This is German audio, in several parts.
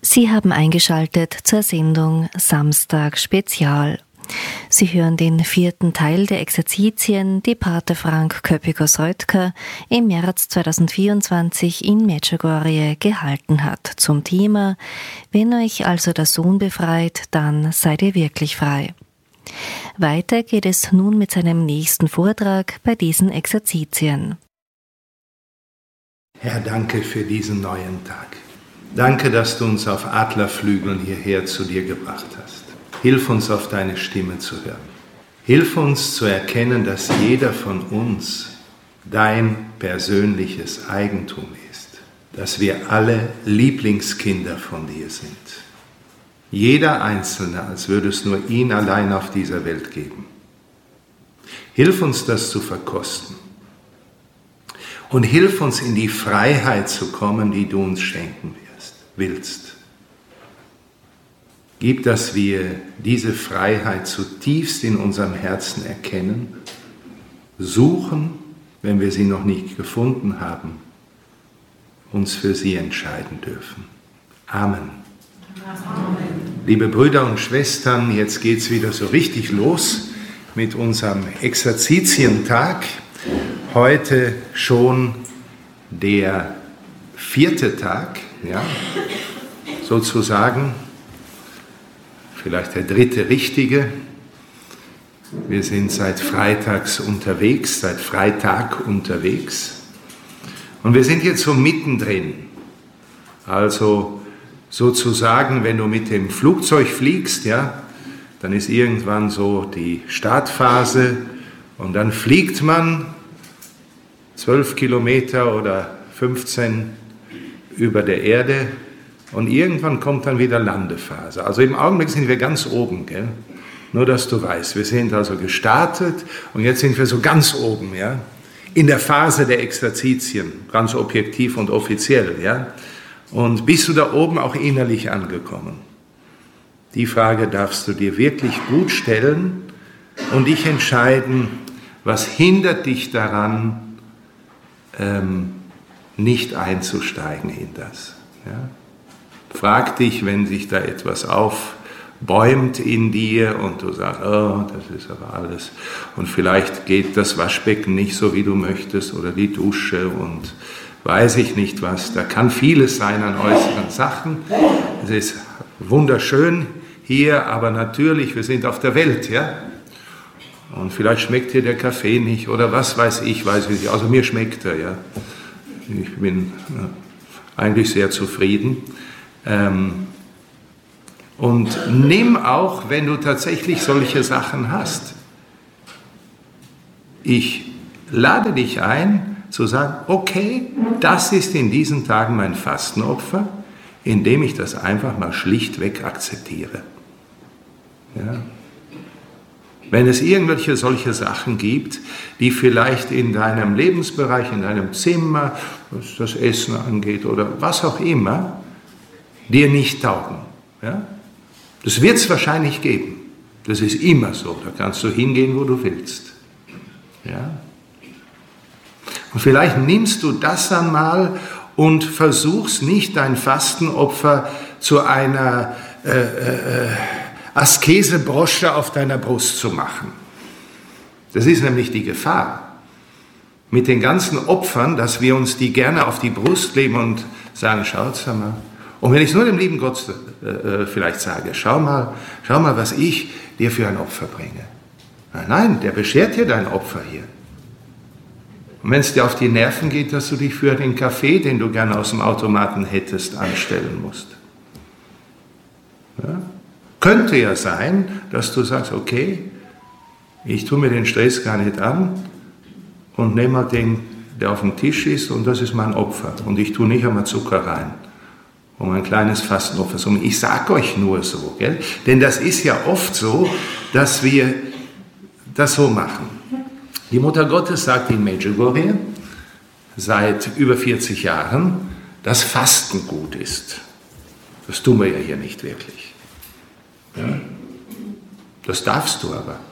Sie haben eingeschaltet zur Sendung Samstag Spezial. Sie hören den 4. Teil der Exerzitien, die Pater Frank Köpikos-Röttger im März 2024 in Medjugorje gehalten hat zum Thema »Wenn euch also der Sohn befreit, dann seid ihr wirklich frei«. Weiter geht es nun mit seinem nächsten Vortrag bei diesen Exerzitien. Herr, danke für diesen neuen Tag. Danke, dass du uns auf Adlerflügeln hierher zu dir gebracht hast. Hilf uns, auf deine Stimme zu hören. Hilf uns zu erkennen, dass jeder von uns dein persönliches Eigentum ist. Dass wir alle Lieblingskinder von dir sind. Jeder Einzelne, als würde es nur ihn allein auf dieser Welt geben. Hilf uns, das zu verkosten. Und hilf uns, in die Freiheit zu kommen, die du uns schenken willst. Gib, dass wir diese Freiheit zutiefst in unserem Herzen erkennen, suchen, wenn wir sie noch nicht gefunden haben, uns für sie entscheiden dürfen. Amen. Amen. Liebe Brüder und Schwestern, jetzt geht es wieder so richtig los mit unserem Exerzitientag. Heute schon der 4. Tag, ja, sozusagen, vielleicht der 3. richtige. Wir sind seit Freitag unterwegs und wir sind jetzt so mittendrin. Also sozusagen, wenn du mit dem Flugzeug fliegst, ja, dann ist irgendwann so die Startphase und dann fliegt man 12 Kilometer oder 15 über der Erde und irgendwann kommt dann wieder Landephase. Also im Augenblick sind wir ganz oben, gell? Nur, dass du weißt, wir sind also gestartet und jetzt sind wir so ganz oben, ja? In der Phase der Exerzitien, ganz objektiv und offiziell, ja? Und bist du da oben auch innerlich angekommen? Die Frage darfst du dir wirklich gut stellen und dich entscheiden, was hindert dich daran, nicht einzusteigen in das. Ja? Frag dich, wenn sich da etwas aufbäumt in dir und du sagst, oh, das ist aber alles. Und vielleicht geht das Waschbecken nicht so, wie du möchtest oder die Dusche und weiß ich nicht was. Da kann vieles sein an äußeren Sachen. Es ist wunderschön hier, aber natürlich, wir sind auf der Welt, ja. Und vielleicht schmeckt dir der Kaffee nicht oder was weiß ich nicht. Also mir schmeckt er, ja. Ich bin eigentlich sehr zufrieden. Und nimm auch, wenn du tatsächlich solche Sachen hast. Ich lade dich ein, zu sagen, okay, das ist in diesen Tagen mein Fastenopfer, indem ich das einfach mal schlichtweg akzeptiere. Ja. Wenn es irgendwelche solche Sachen gibt, die vielleicht in deinem Lebensbereich, in deinem Zimmer, was das Essen angeht oder was auch immer, dir nicht taugen. Ja? Das wird es wahrscheinlich geben. Das ist immer so. Da kannst du hingehen, wo du willst. Ja? Und vielleicht nimmst du das einmal und versuchst nicht dein Fastenopfer zu einer Askesebrosche auf deiner Brust zu machen. Das ist nämlich die Gefahr. Mit den ganzen Opfern, dass wir uns die gerne auf die Brust legen und sagen, schaut's mal. Und wenn ich nur dem lieben Gott vielleicht sage, schau mal, was ich dir für ein Opfer bringe. Nein, der beschert dir dein Opfer hier. Und wenn es dir auf die Nerven geht, dass du dich für den Kaffee, den du gerne aus dem Automaten hättest, anstellen musst. Ja? Könnte ja sein, dass du sagst, okay, ich tue mir den Stress gar nicht an und nehme mal den, der auf dem Tisch ist und das ist mein Opfer. Und ich tue nicht einmal Zucker rein, um ein kleines Fastenopfer zu machen. Ich sage euch nur so, gell? Denn das ist ja oft so, dass wir das so machen. Die Mutter Gottes sagt in Medjugorje seit über 40 Jahren, dass Fasten gut ist. Das tun wir ja hier nicht wirklich. Ja? Das darfst du aber.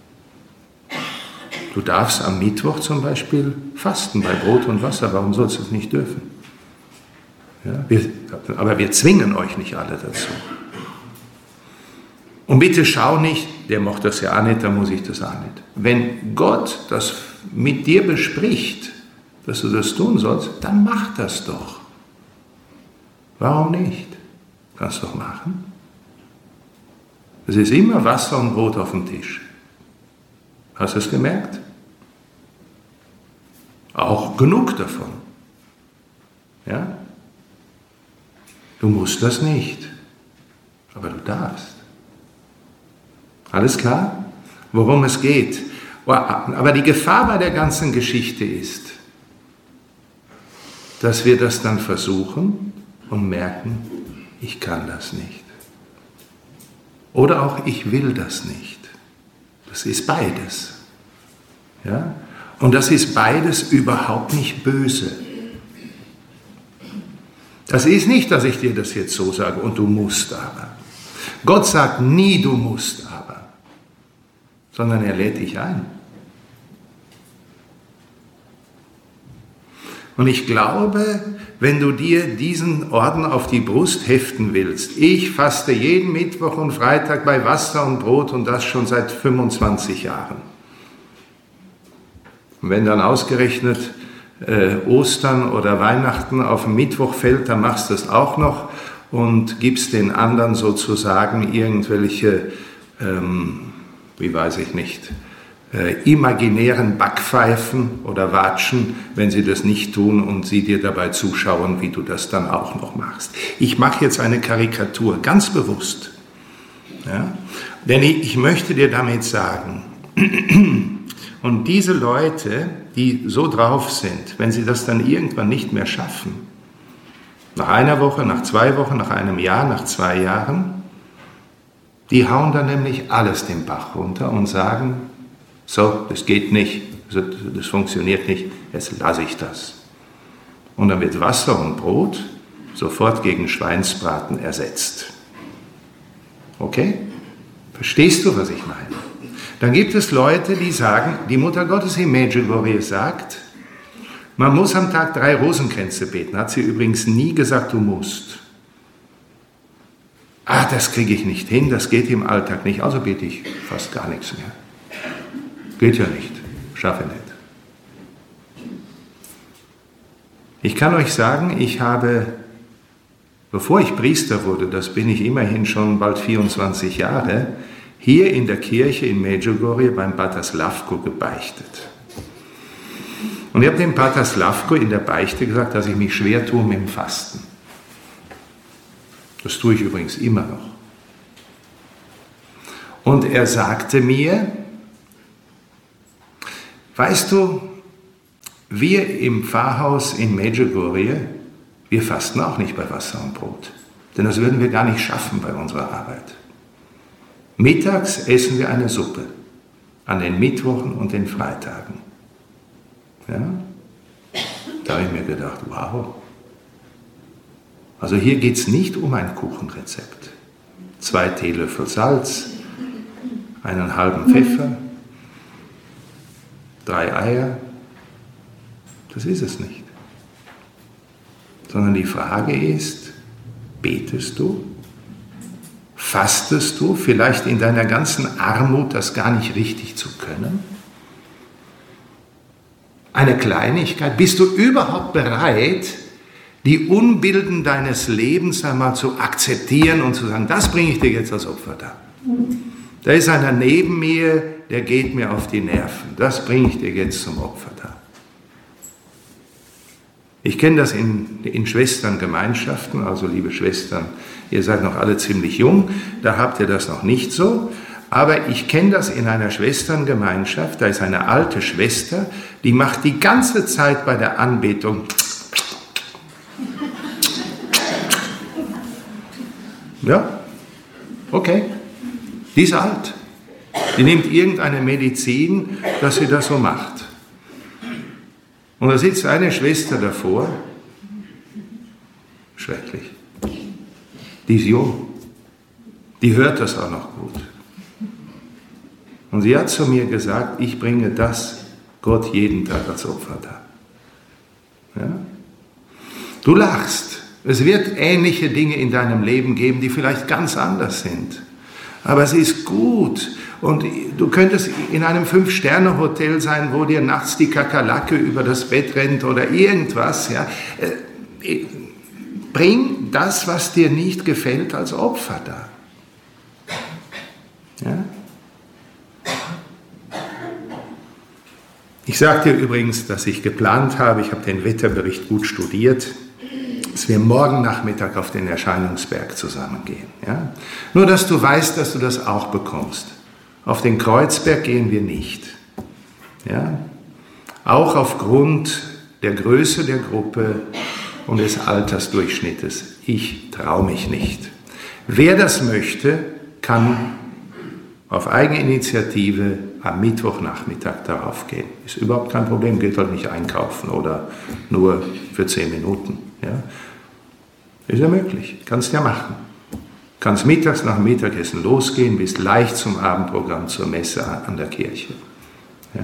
Du darfst am Mittwoch zum Beispiel fasten bei Brot und Wasser. Warum sollst du es nicht dürfen? Ja, aber wir zwingen euch nicht alle dazu. Und bitte schau nicht, der macht das ja auch nicht, dann muss ich das auch nicht. Wenn Gott das mit dir bespricht, dass du das tun sollst, dann mach das doch. Warum nicht? Kannst du doch machen. Es ist immer Wasser und Brot auf dem Tisch. Hast du es gemerkt? Auch genug davon. Ja? Du musst das nicht, aber du darfst. Alles klar? Worum es geht. Aber die Gefahr bei der ganzen Geschichte ist, dass wir das dann versuchen und merken, ich kann das nicht. Oder auch, ich will das nicht. Das ist beides. Ja? Und das ist beides überhaupt nicht böse. Das ist nicht, dass ich dir das jetzt so sage und du musst aber. Gott sagt nie, du musst aber, sondern er lädt dich ein. Und ich glaube, wenn du dir diesen Orden auf die Brust heften willst, ich faste jeden Mittwoch und Freitag bei Wasser und Brot und das schon seit 25 Jahren. Und wenn dann ausgerechnet Ostern oder Weihnachten auf den Mittwoch fällt, dann machst du das auch noch und gibst den anderen sozusagen irgendwelche, wie weiß ich nicht, imaginären Backpfeifen oder Watschen, wenn sie das nicht tun und sie dir dabei zuschauen, wie du das dann auch noch machst. Ich mache jetzt eine Karikatur, ganz bewusst. Ja? Denn ich möchte dir damit sagen, und diese Leute, die so drauf sind, wenn sie das dann irgendwann nicht mehr schaffen, nach einer Woche, nach 2 Wochen, nach einem Jahr, nach 2 Jahren, die hauen dann nämlich alles den Bach runter und sagen, so, das geht nicht, das funktioniert nicht, jetzt lasse ich das. Und dann wird Wasser und Brot sofort gegen Schweinsbraten ersetzt. Okay? Verstehst du, was ich meine? Dann gibt es Leute, die sagen, die Mutter Gottes in Medjugorje sagt, man muss am Tag 3 Rosenkränze beten. Hat sie übrigens nie gesagt, du musst. Das kriege ich nicht hin, das geht im Alltag nicht, also bete ich fast gar nichts mehr. Geht ja nicht, schaffe nicht. Ich kann euch sagen, ich habe, bevor ich Priester wurde, das bin ich immerhin schon bald 24 Jahre, hier in der Kirche in Medjugorje beim Pater Slavko gebeichtet. Und ich habe dem Pater Slavko in der Beichte gesagt, dass ich mich schwer tue mit dem Fasten. Das tue ich übrigens immer noch. Und er sagte mir, weißt du, wir im Pfarrhaus in Medjugorje, wir fasten auch nicht bei Wasser und Brot. Denn das würden wir gar nicht schaffen bei unserer Arbeit. Mittags essen wir eine Suppe, an den Mittwochen und den Freitagen. Ja? Da habe ich mir gedacht, wow. Also hier geht es nicht um ein Kuchenrezept. 2 Teelöffel Salz, einen halben Pfeffer, 3 Eier. Das ist es nicht. Sondern die Frage ist, betest du? Fastest du vielleicht in deiner ganzen Armut, das gar nicht richtig zu können? Eine Kleinigkeit. Bist du überhaupt bereit, die Unbilden deines Lebens einmal zu akzeptieren und zu sagen, das bringe ich dir jetzt als Opfer dar. Da ist einer neben mir, der geht mir auf die Nerven. Das bringe ich dir jetzt zum Opfer dar. Ich kenne das in Schwesterngemeinschaften, also liebe Schwestern, ihr seid noch alle ziemlich jung, da habt ihr das noch nicht so. Aber ich kenne das in einer Schwesterngemeinschaft, da ist eine alte Schwester, die macht die ganze Zeit bei der Anbetung ja, okay, die ist alt. Die nimmt irgendeine Medizin, dass sie das so macht. Und da sitzt eine Schwester davor, schrecklich, die ist jung, die hört das auch noch gut. Und sie hat zu mir gesagt, ich bringe das Gott jeden Tag als Opfer dar. Ja? Du lachst, Es wird ähnliche Dinge in deinem Leben geben, die vielleicht ganz anders sind. Aber es ist gut. Und du könntest in einem 5-Sterne-Hotel sein, wo dir nachts die Kakerlake über das Bett rennt oder irgendwas. Ja. Bring das, was dir nicht gefällt, als Opfer dar. Ja? Ich sage dir übrigens, dass ich geplant habe, ich habe den Wetterbericht gut studiert, dass wir morgen Nachmittag auf den Erscheinungsberg zusammengehen. Ja? Nur, dass du weißt, dass du das auch bekommst. Auf den Kreuzberg gehen wir nicht. Ja? Auch aufgrund der Größe der Gruppe und des Altersdurchschnittes. Ich traue mich nicht. Wer das möchte, kann auf Eigeninitiative am Mittwochnachmittag darauf gehen. Ist überhaupt kein Problem, geht halt nicht einkaufen oder nur für 10 Minuten. Ja? Ist ja möglich, kannst ja machen. Kannst mittags nach dem Mittagessen losgehen, bist leicht zum Abendprogramm zur Messe an der Kirche. Ja?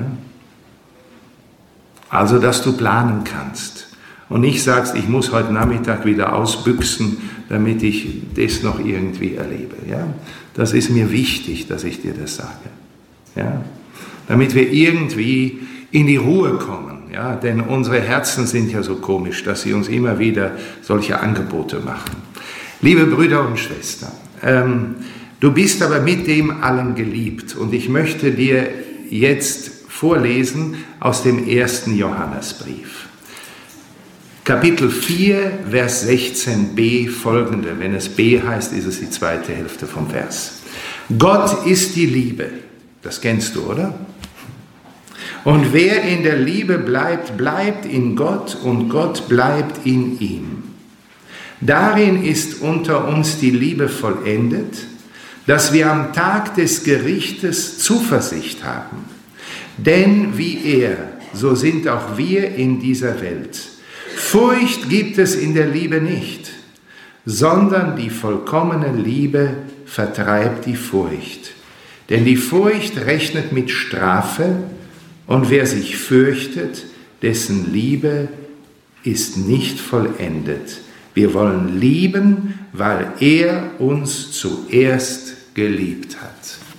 Also, dass du planen kannst und nicht sagst, ich muss heute Nachmittag wieder ausbüchsen, damit ich das noch irgendwie erlebe. Ja? Das ist mir wichtig, dass ich dir das sage. Ja? Damit wir irgendwie in die Ruhe kommen. Ja? Denn unsere Herzen sind ja so komisch, dass sie uns immer wieder solche Angebote machen. Liebe Brüder und Schwestern, du bist aber mit dem allen geliebt. Und ich möchte dir jetzt vorlesen aus dem 1. Johannesbrief. Kapitel 4, Vers 16b folgende. Wenn es B heißt, ist es die zweite Hälfte vom Vers. Gott ist die Liebe. Das kennst du, oder? Und wer in der Liebe bleibt, bleibt in Gott und Gott bleibt in ihm. Darin ist unter uns die Liebe vollendet, dass wir am Tag des Gerichtes Zuversicht haben. Denn wie er, so sind auch wir in dieser Welt. Furcht gibt es in der Liebe nicht, sondern die vollkommene Liebe vertreibt die Furcht. Denn die Furcht rechnet mit Strafe, und wer sich fürchtet, dessen Liebe ist nicht vollendet. Wir wollen lieben, weil er uns zuerst geliebt hat.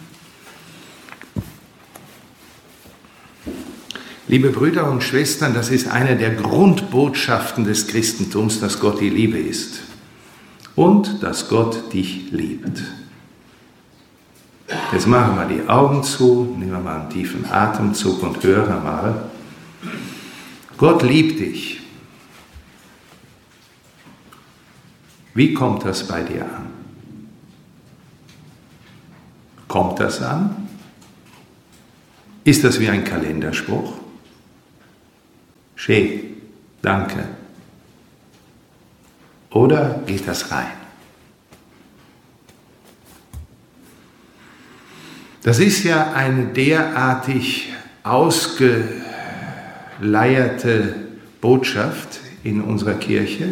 Liebe Brüder und Schwestern, das ist eine der Grundbotschaften des Christentums, dass Gott die Liebe ist und dass Gott dich liebt. Jetzt machen wir die Augen zu, nehmen wir mal einen tiefen Atemzug und hören mal. Gott liebt dich. Wie kommt das bei dir an? Kommt das an? Ist das wie ein Kalenderspruch? Schön, danke. Oder geht das rein? Das ist ja eine derartig ausgeleierte Botschaft in unserer Kirche,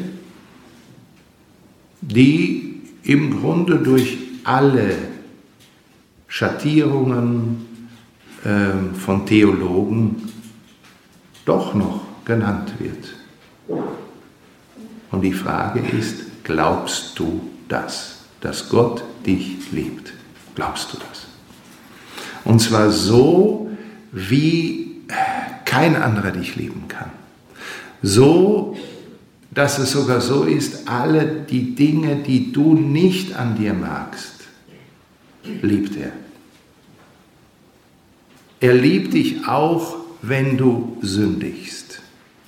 die im Grunde durch alle Schattierungen von Theologen doch noch genannt wird. Und die Frage ist, glaubst du das, dass Gott dich liebt? Glaubst du das? Und zwar so, wie kein anderer dich lieben kann. So, dass es sogar so ist, alle die Dinge, die du nicht an dir magst, liebt er. Er liebt dich auch, wenn du sündigst.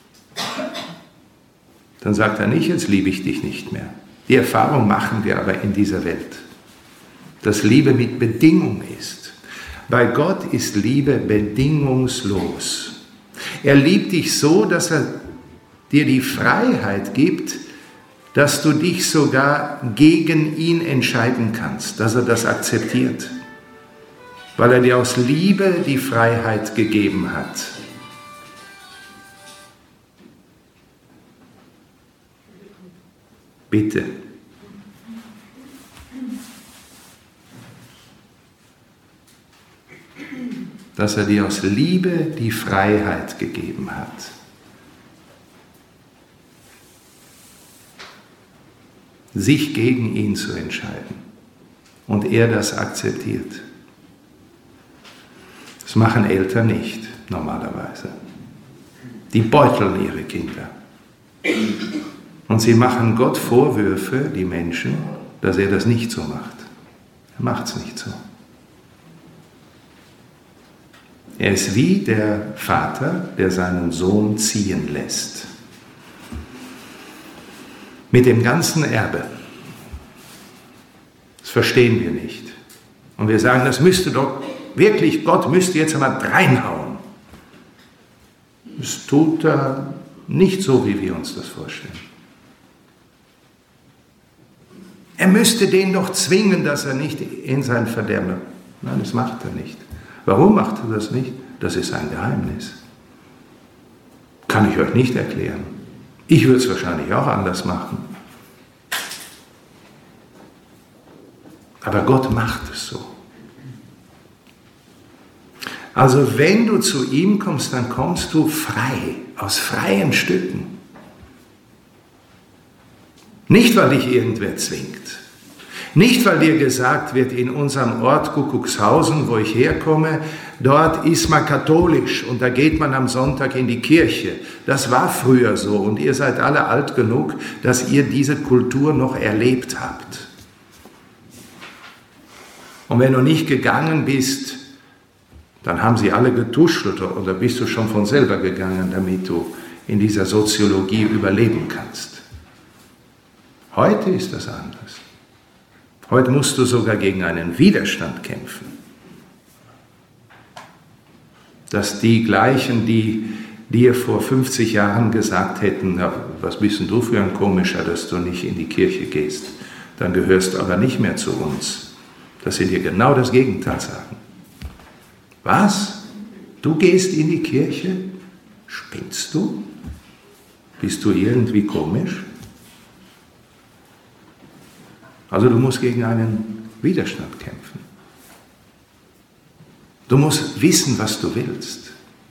Dann sagt er nicht, jetzt liebe ich dich nicht mehr. Die Erfahrung machen wir aber in dieser Welt, dass Liebe mit Bedingung ist. Bei Gott ist Liebe bedingungslos. Er liebt dich so, dass er dir die Freiheit gibt, dass du dich sogar gegen ihn entscheiden kannst, dass er das akzeptiert, weil er dir aus Liebe die Freiheit gegeben hat. Bitte. Dass er dir aus Liebe die Freiheit gegeben hat. sich gegen ihn zu entscheiden. Und er das akzeptiert. Das machen Eltern nicht, normalerweise. Die beuteln ihre Kinder. Und sie machen Gott Vorwürfe, die Menschen, dass er das nicht so macht. Er macht es nicht so. Er ist wie der Vater, der seinen Sohn ziehen lässt. Mit dem ganzen Erbe. Das verstehen wir nicht. Und wir sagen, das müsste doch wirklich, Gott müsste jetzt einmal reinhauen. Das tut er nicht so, wie wir uns das vorstellen. Er müsste den doch zwingen, dass er nicht in sein Verderben. Nein, das macht er nicht. Warum macht er das nicht? Das ist ein Geheimnis. Kann ich euch nicht erklären. Ich würde es wahrscheinlich auch anders machen. Aber Gott macht es so. Also wenn du zu ihm kommst, dann kommst du frei, aus freien Stücken. Nicht, weil dich irgendwer zwingt. Nicht, weil dir gesagt wird, in unserem Ort Kuckuckshausen, wo ich herkomme, dort ist man katholisch und da geht man am Sonntag in die Kirche. Das war früher so und ihr seid alle alt genug, dass ihr diese Kultur noch erlebt habt. Und wenn du nicht gegangen bist, dann haben sie alle getuschelt oder bist du schon von selber gegangen, damit du in dieser Soziologie überleben kannst. Heute ist das anders. Heute musst du sogar gegen einen Widerstand kämpfen. Dass die gleichen, die dir vor 50 Jahren gesagt hätten, na, was bist denn du für ein Komischer, dass du nicht in die Kirche gehst, dann gehörst du aber nicht mehr zu uns. Dass sie dir genau das Gegenteil sagen. Was? Du gehst in die Kirche? Spinnst du? Bist du irgendwie komisch? Also du musst gegen einen Widerstand kämpfen. Du musst wissen, was du willst.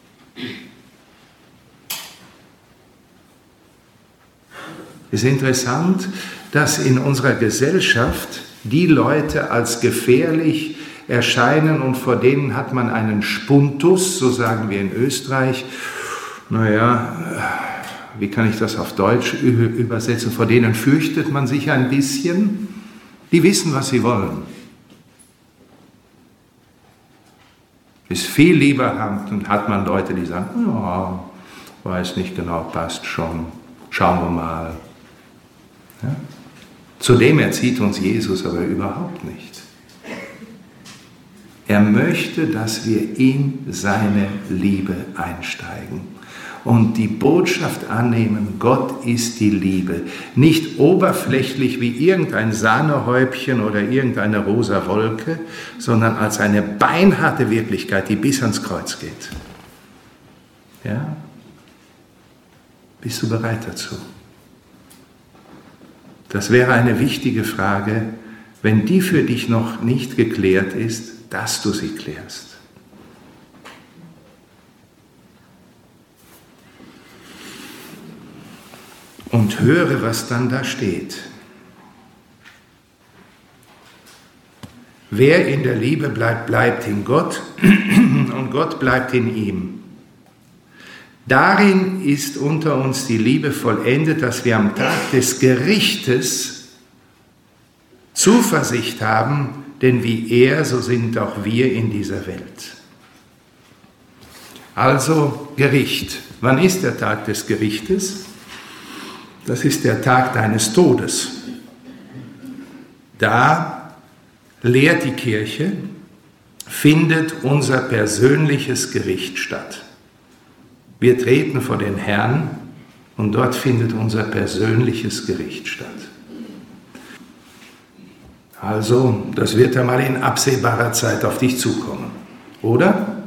Es ist interessant, dass in unserer Gesellschaft die Leute als gefährlich erscheinen und vor denen hat man einen Spuntus, so sagen wir in Österreich. Naja, wie kann ich das auf Deutsch übersetzen? Vor denen fürchtet man sich ein bisschen. Die wissen, was sie wollen. Ist viel lieber hat man Leute, die sagen, ja, weiß nicht genau, passt schon, schauen wir mal. Ja? Zudem erzieht uns Jesus aber überhaupt nicht. Er möchte, dass wir in seine Liebe einsteigen und die Botschaft annehmen, Gott ist die Liebe. Nicht oberflächlich wie irgendein Sahnehäubchen oder irgendeine rosa Wolke, sondern als eine beinharte Wirklichkeit, die bis ans Kreuz geht. Ja? Bist du bereit dazu? Das wäre eine wichtige Frage, wenn die für dich noch nicht geklärt ist, dass du sie klärst. Und höre, was dann da steht. Wer in der Liebe bleibt, bleibt in Gott und Gott bleibt in ihm. Darin ist unter uns die Liebe vollendet, dass wir am Tag des Gerichtes Zuversicht haben, denn wie er, so sind auch wir in dieser Welt. Also Gericht. Wann ist der Tag des Gerichtes? Das ist der Tag deines Todes. Da lehrt die Kirche, findet unser persönliches Gericht statt. Wir treten vor den Herrn und dort findet unser persönliches Gericht statt. Also, das wird einmal in absehbarer Zeit auf dich zukommen, oder?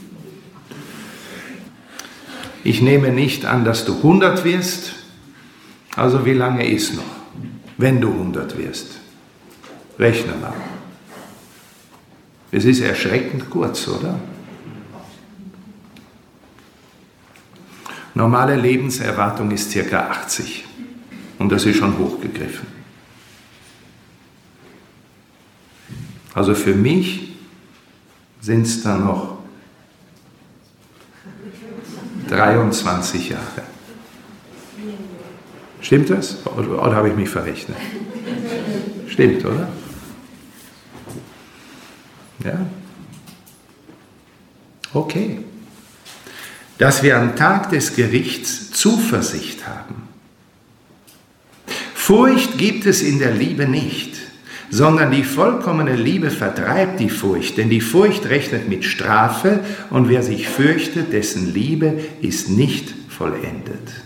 Ich nehme nicht an, dass du 100 wirst. Also wie lange ist noch, wenn du 100 wirst? Rechne mal. Es ist erschreckend kurz, oder? Normale Lebenserwartung ist ca. 80 und das ist schon hochgegriffen. Also für mich sind es dann noch 23 Jahre. Stimmt das? Oder habe ich mich verrechnet? Stimmt, oder? Ja? Okay. Dass wir am Tag des Gerichts Zuversicht haben. Furcht gibt es in der Liebe nicht, sondern die vollkommene Liebe vertreibt die Furcht, denn die Furcht rechnet mit Strafe und wer sich fürchtet, dessen Liebe ist nicht vollendet.